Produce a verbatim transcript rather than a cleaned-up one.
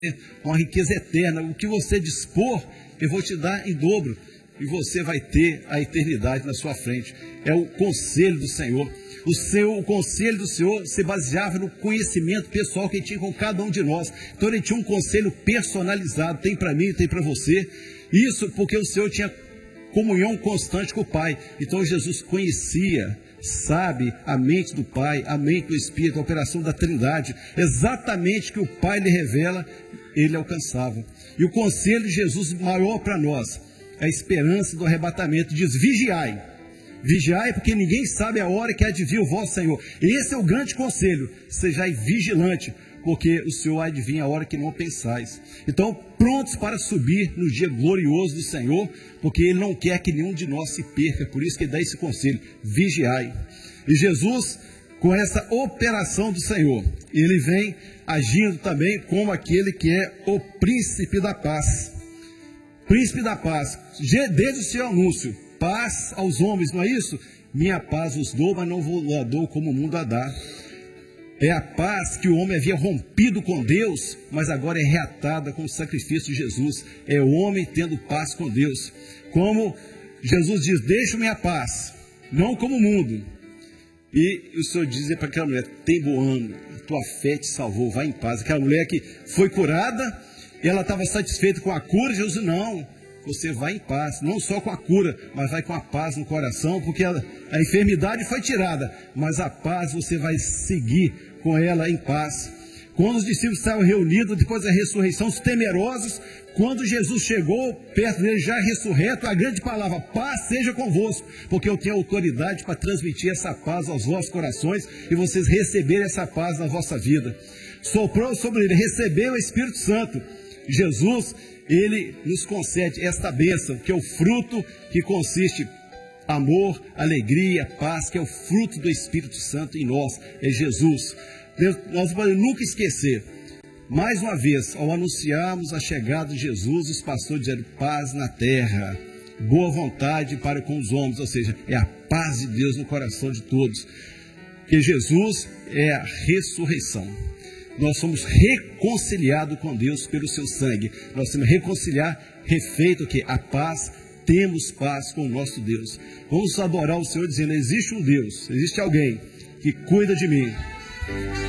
uma riqueza eterna. O que você dispor, eu vou te dar em dobro. E você vai ter a eternidade na sua frente. É o conselho do Senhor. O, seu, o conselho do Senhor se baseava no conhecimento pessoal que ele tinha com cada um de nós. Então ele tinha um conselho personalizado, tem para mim, tem para você. Isso porque o Senhor tinha comunhão constante com o Pai. Então Jesus conhecia, sabe a mente do Pai, a mente do Espírito, a operação da Trindade. Exatamente o que o Pai lhe revela, ele alcançava. E o conselho de Jesus maior para nós, a esperança do arrebatamento, diz: vigiai. Vigiai, porque ninguém sabe a hora que há de vir o vosso Senhor. Esse é o grande conselho: sejai vigilante, porque o Senhor há de vir a hora que não pensais. Então, prontos para subir no dia glorioso do Senhor, porque Ele não quer que nenhum de nós se perca. Por isso que Ele dá esse conselho: vigiai. E Jesus, com essa operação do Senhor, Ele vem agindo também como aquele que é o príncipe da paz. Príncipe da paz, desde o seu anúncio: paz aos homens, não é isso? Minha paz vos dou, mas não vos a dou como o mundo a dá. É a paz que o homem havia rompido com Deus, mas agora é reatada com o sacrifício de Jesus. É o homem tendo paz com Deus. Como Jesus diz: deixa-me a paz, não como o mundo. E o Senhor diz para aquela mulher: tem bom ânimo, tua fé te salvou, vai em paz. Aquela mulher que foi curada, ela estava satisfeita com a cura. Jesus: não, você vai em paz, não só com a cura, mas vai com a paz no coração, porque a, a enfermidade foi tirada, mas a paz você vai seguir com ela em paz. Quando os discípulos estavam reunidos depois da ressurreição, os temerosos, quando Jesus chegou perto deles já ressurreto, a grande palavra: paz seja convosco, porque eu tenho autoridade para transmitir essa paz aos vossos corações e vocês receberem essa paz na vossa vida. Soprou sobre ele, recebeu o Espírito Santo. Jesus, ele nos concede esta bênção, que é o fruto que consiste amor, alegria, paz, que é o fruto do Espírito Santo em nós, é Jesus. Nós não podemos nunca esquecer, mais uma vez, ao anunciarmos a chegada de Jesus, os pastores disseram: paz na terra, boa vontade para com os homens, ou seja, é a paz de Deus no coração de todos, que Jesus é a ressurreição. Nós somos reconciliados com Deus pelo seu sangue. Nós temos que reconciliar, refeito que a paz, temos paz com o nosso Deus. Vamos adorar o Senhor dizendo: existe um Deus, existe alguém que cuida de mim.